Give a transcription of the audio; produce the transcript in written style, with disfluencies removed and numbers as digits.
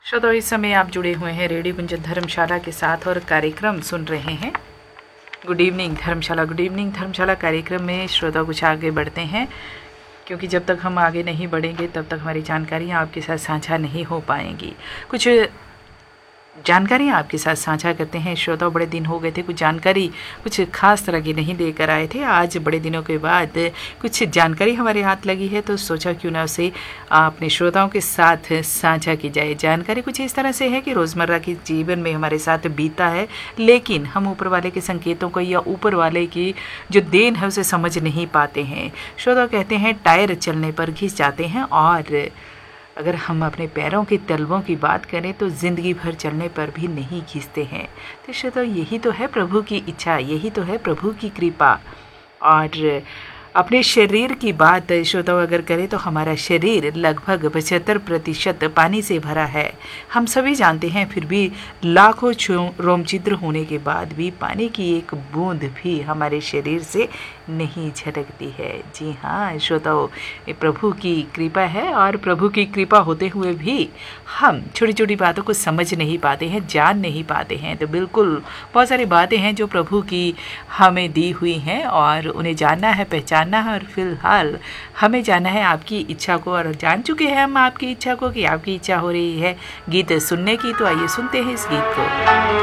श्रोताओ, इस समय आप जुड़े हुए हैं रेडियो गुंजन धर्मशाला के साथ और कार्यक्रम सुन रहे हैं गुड इवनिंग धर्मशाला। गुड इवनिंग धर्मशाला कार्यक्रम में श्रोता कुछ आगे बढ़ते हैं, क्योंकि जब तक हम आगे नहीं बढ़ेंगे तब तक हमारी जानकारियाँ आपके साथ साझा नहीं हो पाएंगी। कुछ जानकारियाँ आपके साथ साझा करते हैं श्रोताओं। बड़े दिन हो गए थे, कुछ जानकारी कुछ खास तरह की नहीं लेकर आए थे। आज बड़े दिनों के बाद कुछ जानकारी हमारे हाथ लगी है, तो सोचा क्यों ना उसे अपने श्रोताओं के साथ साझा की जाए। जानकारी कुछ इस तरह से है कि रोज़मर्रा के जीवन में हमारे साथ बीता है, लेकिन हम ऊपर वाले के संकेतों को या ऊपर वाले की जो देन है उसे समझ नहीं पाते हैं। श्रोता कहते हैं टायर चलने पर घिस जाते हैं, और अगर हम अपने पैरों के तलवों की बात करें तो ज़िंदगी भर चलने पर भी नहीं घिसते हैं। तो श्रोता, यही तो है प्रभु की इच्छा, यही तो है प्रभु की कृपा। और अपने शरीर की बात श्रोताओं अगर करें तो हमारा शरीर लगभग 75% पानी से भरा है। हम सभी जानते हैं, फिर भी लाखों रोमचिद्र होने के बाद भी पानी की एक बूंद भी हमारे शरीर से नहीं झलकती है। जी हाँ श्रोताओं, ये प्रभु की कृपा है, और प्रभु की कृपा होते हुए भी हम छोटी छोटी बातों को समझ नहीं पाते हैं, जान नहीं पाते हैं। तो बिल्कुल बहुत सारी बातें हैं जो प्रभु की हमें दी हुई हैं, और उन्हें जानना है, पहचानना है। और फिलहाल हमें जानना है आपकी इच्छा को, और जान चुके हैं हम आपकी इच्छा को कि आपकी इच्छा हो रही है गीत सुनने की। तो आइए सुनते हैं इस गीत को।